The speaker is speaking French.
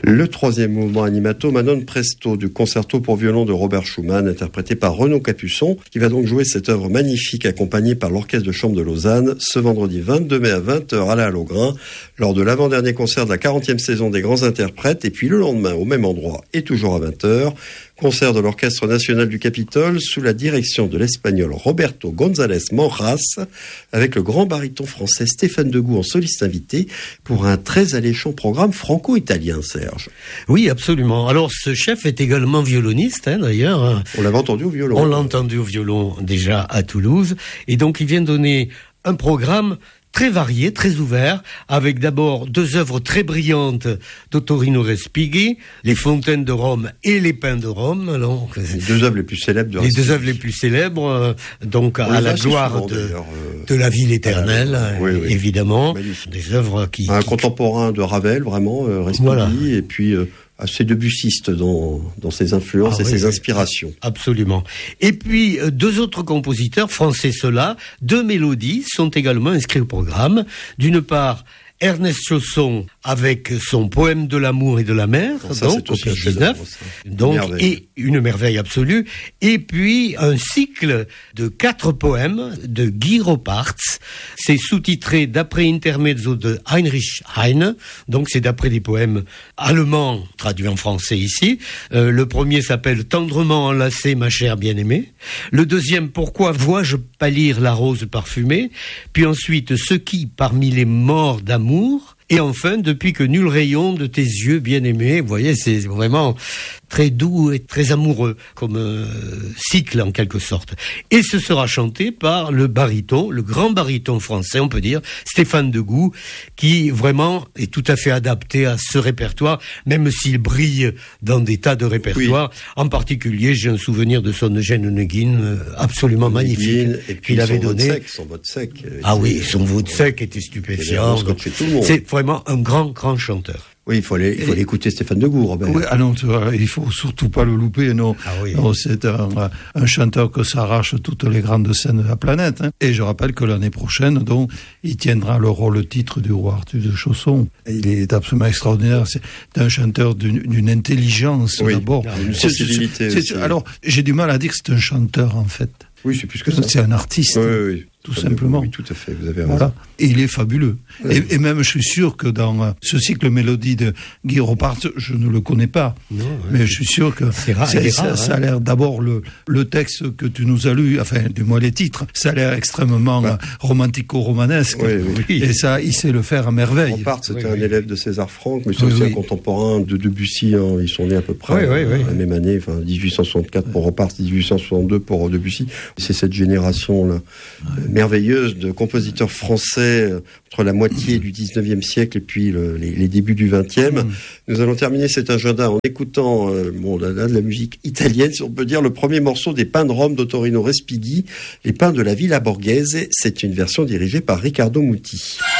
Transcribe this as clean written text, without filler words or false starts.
Le troisième mouvement animato, Manon Presto, du concerto pour violon de Robert Schumann, interprété par Renaud Capuçon, qui va donc jouer cette œuvre magnifique accompagnée par l'Orchestre de Chambre de Lausanne, ce vendredi 22 mai à 20h à la Halle-au-Grain, lors de l'avant-dernier concert de la 40e saison des Grands Interprètes, et puis le lendemain, au même endroit et toujours à 20h, concert de l'Orchestre National du Capitole sous la direction de l'Espagnol Roberto González Monjas, avec le grand baryton français Stéphane Degout en soliste invité pour un très alléchant programme franco-italien, Serge. Oui, absolument. Alors, ce chef est également violoniste, d'ailleurs. On l'avait entendu au violon. On l'a entendu au violon déjà à Toulouse. Et donc, il vient donner un programme très varié, très ouvert, avec d'abord 2 œuvres très brillantes d'Ottorino Respighi, Les Fontaines de Rome et Les Pins de Rome. Donc, les 2 œuvres les plus célèbres de Respighi. Les 2 œuvres les plus célèbres, donc à la gloire de la ville éternelle, évidemment. Magnifique. Des œuvres qui... Un contemporain de Ravel, vraiment, Respighi, voilà. Et puis... assez debussiste dans ses influences et ses inspirations. Absolument. Et puis, 2 autres compositeurs, français ceux-là, 2 mélodies sont également inscrits au programme. D'une part, Ernest Chausson avec son poème de l'amour et de la mer, ça, donc opus 19, donc et une merveille absolue. Et puis un cycle de 4 poèmes de Guy Ropartz. C'est sous-titré d'après intermezzo de Heinrich Heine, donc c'est d'après des poèmes allemands traduits en français ici. Le premier s'appelle Tendrement enlacée, ma chère bien-aimée. Le deuxième, Pourquoi vois-je pâlir la rose parfumée. Puis ensuite, Ce qui parmi les morts d'amour. Et enfin, Depuis que nul rayon de tes yeux bien-aimés. Vous voyez, c'est vraiment très doux et très amoureux comme cycle en quelque sorte. Et ce sera chanté par le baryton, le grand baryton français, on peut dire, Stéphane Degout, qui vraiment est tout à fait adapté à ce répertoire, même s'il brille dans des tas de répertoires. Oui. En particulier, j'ai un souvenir de son Eugène Onegin absolument magnifique. Et puis il avait donné son vote sec. Oui, son vote sec était stupéfiant. C'est vraiment un grand chanteur. Oui, il faut aller écouter Stéphane Degout, Robert. Oui, non, il faut surtout pas le louper, non. Non, c'est un chanteur que s'arrache toutes les grandes scènes de la planète. Hein. Et je rappelle que l'année prochaine, donc, il tiendra le rôle titre du roi Arthur de Chausson. Il est absolument extraordinaire. C'est un chanteur d'une intelligence, d'abord. Une sensibilité aussi. Alors, j'ai du mal à dire que c'est un chanteur, en fait. Oui, c'est plus que ça. C'est un artiste. Oui. Tout simplement. Oui, tout à fait, vous avez raison. Et il est fabuleux. Oui. Et même, je suis sûr que dans ce cycle mélodie de Guy Ropartz, je ne le connais pas. Non, mais je suis sûr que ça a l'air, d'abord, le texte que tu nous as lu, enfin, du moins les titres, ça a l'air extrêmement romantico-romanesque. Oui. Et ça, il sait le faire à merveille. Ropartz, c'était un élève de César Franck, mais c'est aussi un contemporain de Debussy. Hein. Ils sont nés à peu près la même année, 1864 pour Ropartz, 1862 pour Debussy. C'est cette génération-là. Merveilleuse de compositeurs français entre la moitié du 19e siècle et puis les débuts du 20e. Nous allons terminer cet agenda en écoutant de la musique italienne, si on peut dire, le premier morceau des Pins de Rome d'Ottorino Respighi, Les Pins de la Villa Borghese. C'est une version dirigée par Riccardo Muti.